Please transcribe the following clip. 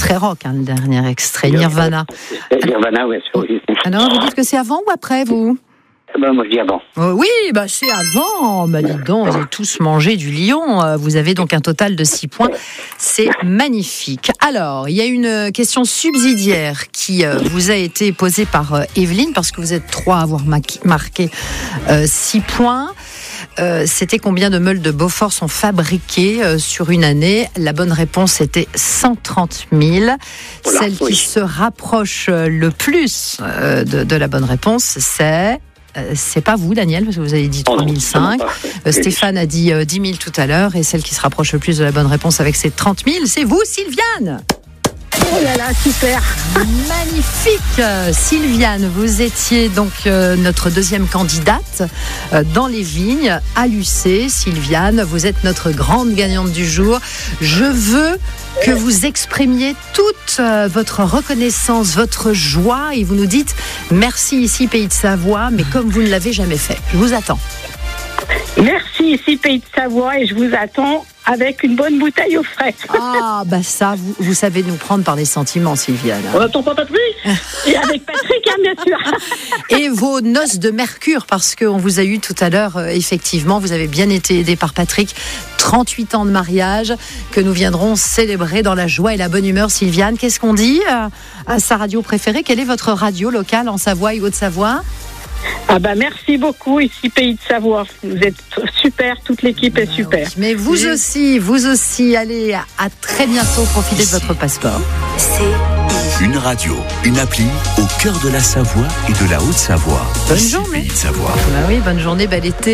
très rock, le dernier extrait, Nirvana. Nirvana, oui. Alors, vous dites que c'est avant ou après, vous ? Moi, je dis avant. Oui, c'est avant. Dis donc, vous avez tous mangé du lion. Vous avez donc un total de 6 points. C'est magnifique. Alors, il y a une question subsidiaire qui vous a été posée par Evelyne, parce que vous êtes 3 à avoir marqué 6 points. C'était combien de meules de Beaufort sont fabriqués sur une année ? La bonne réponse était 130 000. Celle qui se rapproche le plus de la bonne réponse, c'est pas vous, Daniel, parce que vous avez dit 3005. Stéphane a dit 10 000 tout à l'heure, et celle qui se rapproche le plus de la bonne réponse avec ses 30 000, c'est vous, Sylviane. Oh là là, super. Magnifique. Sylviane, vous étiez donc notre deuxième candidate dans les vignes à l'UC. Sylviane, vous êtes notre grande gagnante du jour. Je veux que vous exprimiez toute votre reconnaissance, votre joie, et vous nous dites merci ici Pays de Savoie, mais comme vous ne l'avez jamais fait. Je vous attends. Merci ici Pays de Savoie, et je vous attends avec une bonne bouteille au frais. Ah, ça, vous savez nous prendre par les sentiments, Sylviane. On n'attend pas Patrick. Et avec Patrick, bien sûr. Et vos noces de Mercure, parce qu'on vous a eu tout à l'heure, effectivement, vous avez bien été aidé par Patrick. 38 ans de mariage que nous viendrons célébrer dans la joie et la bonne humeur. Sylviane, qu'est-ce qu'on dit à sa radio préférée ? Quelle est votre radio locale en Savoie et Haute-Savoie ? Merci beaucoup, ici Pays de Savoie. Vous êtes super, toute l'équipe est super. Mais vous aussi, allez, à très bientôt, profitez de votre passeport. Une radio, une appli au cœur de la Savoie et de la Haute-Savoie. Bonne journée. Pays de Savoie. Oui, bonne journée, bel été.